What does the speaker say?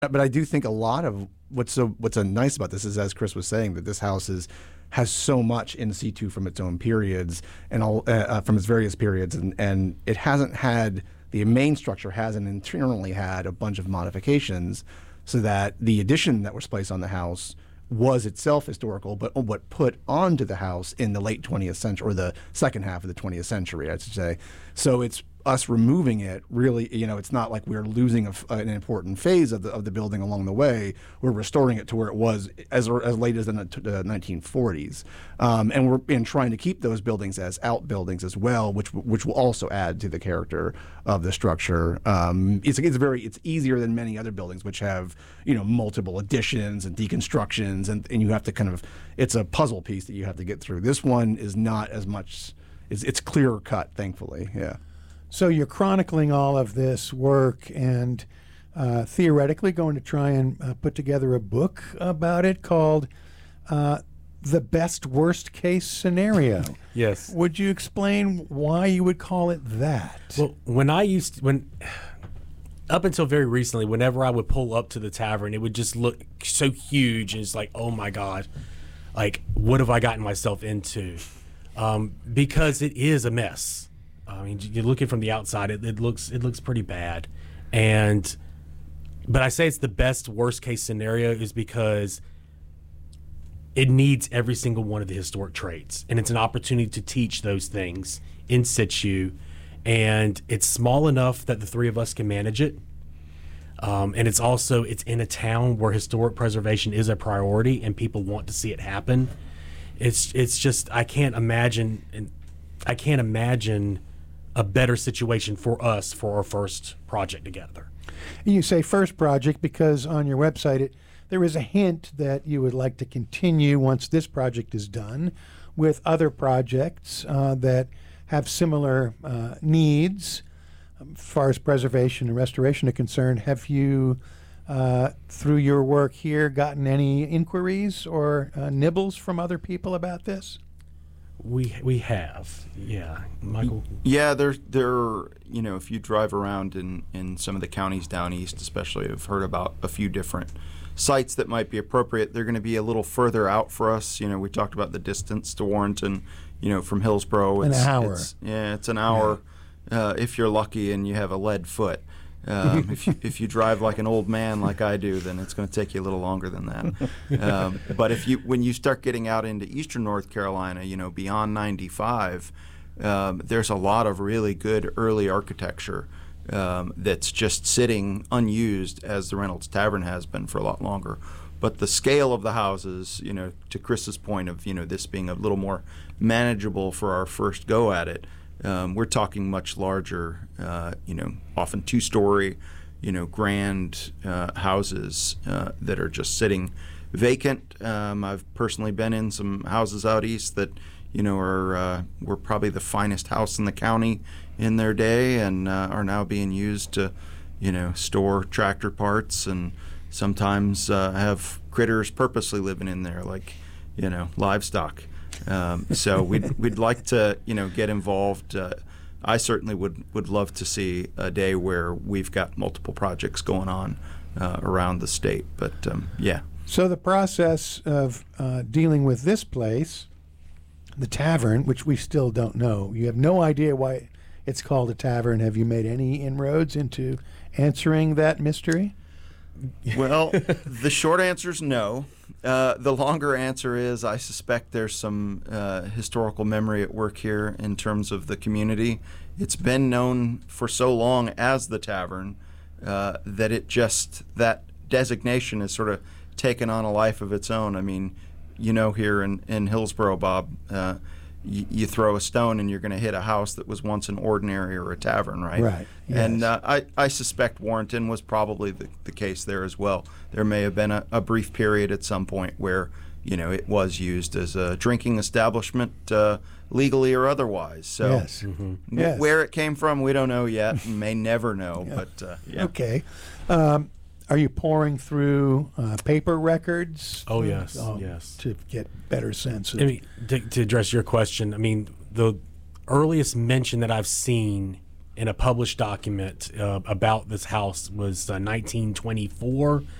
But I do think a lot of what's so nice about this is, as Chris was saying, that this house has so much in situ from its own periods and all from its various periods, and it hasn't had, the main structure hasn't internally had a bunch of modifications, so that the addition that was placed on the house was itself historical, but what put onto the house in the late 20th century, or the second half of the 20th century, I should say. So it's us removing it, really, it's not like we're losing an important phase of the building along the way. We're restoring it to where it was as late as the 1940s, and we're trying to keep those buildings as outbuildings as well, which will also add to the character of the structure. It's easier than many other buildings which have multiple additions and deconstructions, and you have to it's a puzzle piece that you have to get through. This one is not as much. It's clearer cut, thankfully. Yeah. So you're chronicling all of this work and theoretically going to try and put together a book about it called The Best Worst Case Scenario. Yes. Would you explain why you would call it that? Well, up until very recently, whenever I would pull up to the tavern, it would just look so huge, and it's like, oh my God, like, what have I gotten myself into? Because it is a mess. I mean, you're looking from the outside, it looks pretty bad. But I say it's the best worst case scenario is because it needs every single one of the historic traits, and it's an opportunity to teach those things in situ, and it's small enough that the three of us can manage it. And it's in a town where historic preservation is a priority and people want to see it happen. It's just, I can't imagine a better situation for us for our first project together. And you say first project because on your website there is a hint that you would like to continue once this project is done with other projects that have similar needs as far as preservation and restoration are concerned. Have you, through your work here, gotten any inquiries or nibbles from other people about this? We have, yeah. Michael? Yeah, there. If you drive around in some of the counties down east, especially, I've heard about a few different sites that might be appropriate. They're going to be a little further out for us. We talked about the distance to Warrenton. From Hillsborough, it's an hour. It's an hour if you're lucky and you have a lead foot. If you drive like an old man like I do, then it's going to take you a little longer than that. But when you start getting out into eastern North Carolina, beyond 95, there's a lot of really good early architecture that's just sitting unused, as the Reynolds Tavern has been for a lot longer. But the scale of the houses, to Chris's point of this being a little more manageable for our first go at it. We're talking much larger, often two-story, grand houses that are just sitting vacant. I've personally been in some houses out east that, were probably the finest house in the county in their day and are now being used to, store tractor parts and sometimes have critters purposely living in there, like, livestock. So we'd like to, get involved. I certainly would love to see a day where we've got multiple projects going on around the state. But yeah. So the process of dealing with this place, the tavern, which we still don't know, you have no idea why it's called a tavern. Have you made any inroads into answering that mystery? Well, the short answer is no. The longer answer is I suspect there's some historical memory at work here in terms of the community. It's been known for so long as the tavern that that designation has sort of taken on a life of its own. I mean, here in Hillsborough, Bob, you throw a stone and you're going to hit a house that was once an ordinary or a tavern, right? Right. Yes. And I suspect Warrenton was probably the case there as well. There may have been a brief period at some point where, it was used as a drinking establishment, legally or otherwise. So yes. Yes. Where it came from, we don't know yet, and may never know. Yeah. But yeah. Okay. Are you pouring through paper records? Oh, yes, yes. To get better sense of... to address your question, the earliest mention that I've seen in a published document about this house was 1924